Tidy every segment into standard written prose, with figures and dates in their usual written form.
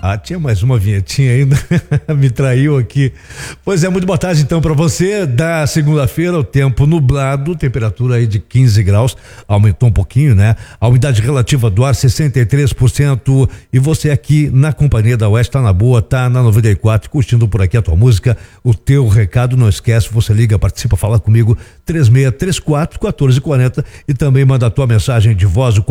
Tinha mais uma vinhetinha ainda, me traiu aqui. Pois é, muito boa tarde então para você. Da segunda-feira, o tempo nublado, temperatura aí de 15 graus, aumentou um pouquinho, né? A umidade relativa do ar 63%, e você aqui na companhia da Oeste, tá na boa, tá na 94, curtindo por aqui a tua música, o teu recado. Não esquece, você liga, participa, fala comigo, 3634-1440, e também manda a tua mensagem de voz, o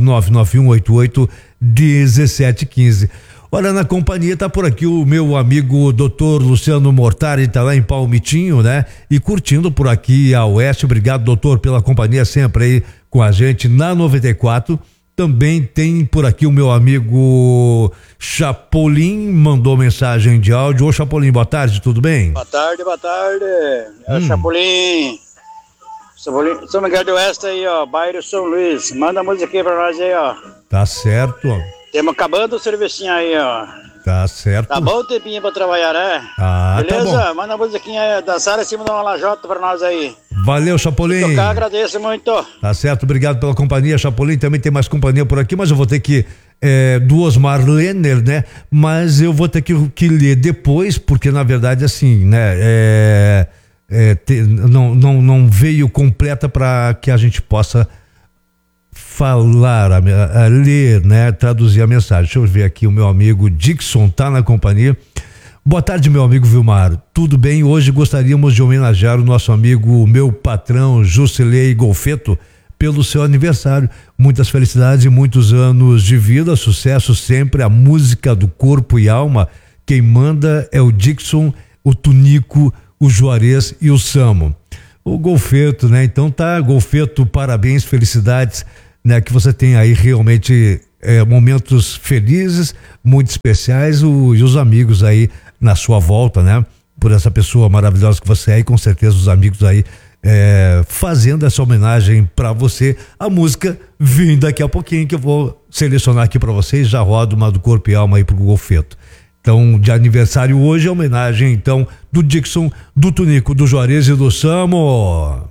49991881715. Olha, na companhia tá por aqui o meu amigo doutor Luciano Mortari, tá lá em Palmitinho, né? E curtindo por aqui a Oeste. Obrigado, doutor, pela companhia sempre aí com a gente na 94. Também tem por aqui o meu amigo Chapolin, mandou mensagem de áudio. Ô Chapolin, boa tarde, tudo bem? Boa tarde. É o Chapolin. São Miguel do Oeste aí, ó, bairro São Luís. Manda a música aqui pra nós aí, ó. Tá certo, ó. Temos acabando o servicinho aí, ó. Tá certo. Tá bom o tempinho pra trabalhar, né? Beleza? Tá bom. Manda a musiquinha aí, dançar em cima de uma lajota pra nós aí. Valeu, Chapolin. Tocar, agradeço muito. Tá certo, obrigado pela companhia, Chapolin. Também tem mais companhia por aqui, mas eu vou ter que do Osmar Lenner, né? Mas eu vou ter que ler depois, porque na verdade assim, né? Não veio completa para que a gente possa falar, a ler, né? Traduzir a mensagem. Deixa eu ver aqui, o meu amigo Dixon tá na companhia. Boa tarde, meu amigo Vilmar. Tudo bem? Hoje gostaríamos de homenagear o nosso amigo, meu patrão, Jusilei Golfeto, pelo seu aniversário. Muitas felicidades e muitos anos de vida, sucesso sempre, a música do corpo e alma. Quem manda é o Dixon, o Tunico, o Juarez e o Samo. O Golfeto, né? Então tá, Golfeto, parabéns, felicidades, né? Que você tem aí realmente momentos felizes, muito especiais, e os amigos aí na sua volta, né? Por essa pessoa maravilhosa que você é, e com certeza os amigos aí fazendo essa homenagem para você. A música vem daqui a pouquinho, que eu vou selecionar aqui para vocês, já rodo uma do corpo e alma aí pro Golfeto. Então, de aniversário hoje, a homenagem então do Dixon, do Tunico, do Juarez e do Samo.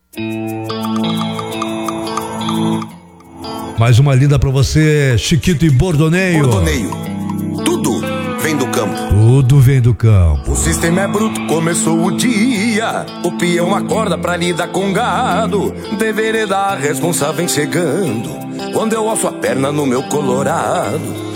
Mais uma linda pra você, Chiquito e Bordoneio. Bordoneio, tudo vem do campo. Tudo vem do campo. O sistema é bruto, começou o dia. O peão acorda pra lidar com gado. Deveria dar, a responsa vem chegando. Quando eu alço a perna no meu colorado,